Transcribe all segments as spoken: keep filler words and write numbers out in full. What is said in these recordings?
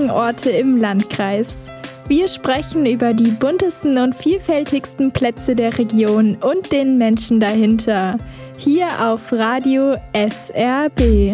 wichtigen Orte im Landkreis. Wir sprechen über die buntesten und vielfältigsten Plätze der Region und den Menschen dahinter. Hier auf Radio S R B.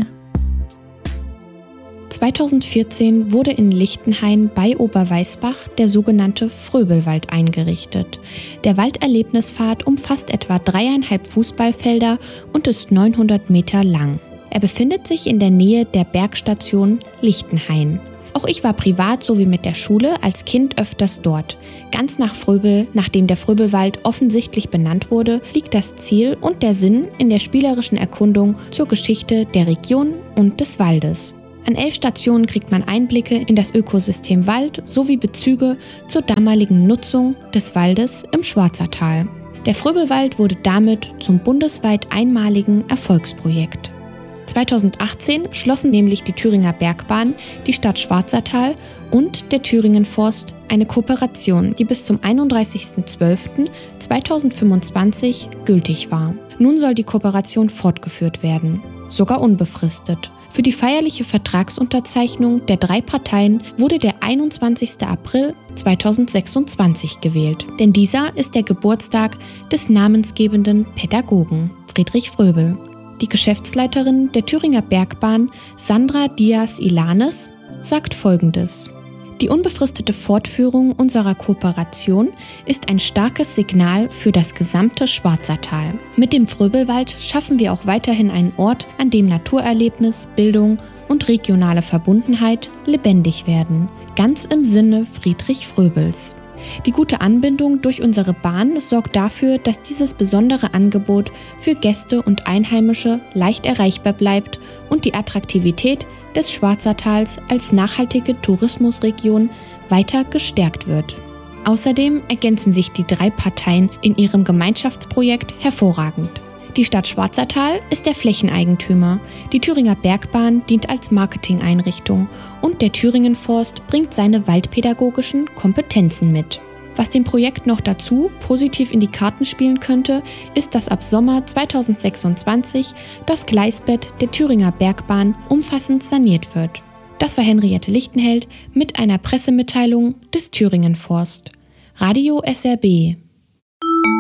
zweitausendvierzehn wurde in Lichtenhain bei Oberweißbach der sogenannte Fröbelwald eingerichtet. Der Walderlebnispfad umfasst etwa dreieinhalb Fußballfelder und ist neunhundert Meter lang. Er befindet sich in der Nähe der Bergstation Lichtenhain. Auch ich war privat sowie mit der Schule als Kind öfters dort. Ganz nach Fröbel, nachdem der Fröbelwald offensichtlich benannt wurde, liegt das Ziel und der Sinn in der spielerischen Erkundung zur Geschichte der Region und des Waldes. An elf Stationen kriegt man Einblicke in das Ökosystem Wald sowie Bezüge zur damaligen Nutzung des Waldes im Schwarzertal. Der Fröbelwald wurde damit zum bundesweit einmaligen Erfolgsprojekt. zweitausendachtzehn schlossen nämlich die Thüringer Bergbahn, die Stadt Schwarzertal und der Thüringen Forst eine Kooperation, die bis zum einunddreißigsten zwölften zweitausendfünfundzwanzig gültig war. Nun soll die Kooperation fortgeführt werden, sogar unbefristet. Für die feierliche Vertragsunterzeichnung der drei Parteien wurde der einundzwanzigsten April zweitausendsechsundzwanzig gewählt, denn dieser ist der Geburtstag des namensgebenden Pädagogen Friedrich Fröbel. Die Geschäftsleiterin der Thüringer Bergbahn, Sandra Diaz-Ilanes, sagt Folgendes: Die unbefristete Fortführung unserer Kooperation ist ein starkes Signal für das gesamte Schwarzertal. Mit dem Fröbelwald schaffen wir auch weiterhin einen Ort, an dem Naturerlebnis, Bildung und regionale Verbundenheit lebendig werden, ganz im Sinne Friedrich Fröbels. Die gute Anbindung durch unsere Bahn sorgt dafür, dass dieses besondere Angebot für Gäste und Einheimische leicht erreichbar bleibt und die Attraktivität des Schwarzertals als nachhaltige Tourismusregion weiter gestärkt wird. Außerdem ergänzen sich die drei Parteien in ihrem Gemeinschaftsprojekt hervorragend. Die Stadt Schwarzertal ist der Flächeneigentümer, die Thüringer Bergbahn dient als Marketingeinrichtung und der Thüringen Forst bringt seine waldpädagogischen Kompetenzen mit. Was dem Projekt noch dazu positiv in die Karten spielen könnte, ist, dass ab Sommer zweitausendsechsundzwanzig das Gleisbett der Thüringer Bergbahn umfassend saniert wird. Das war Henriette Lichtenheld mit einer Pressemitteilung des Thüringen Forst. Radio S R B.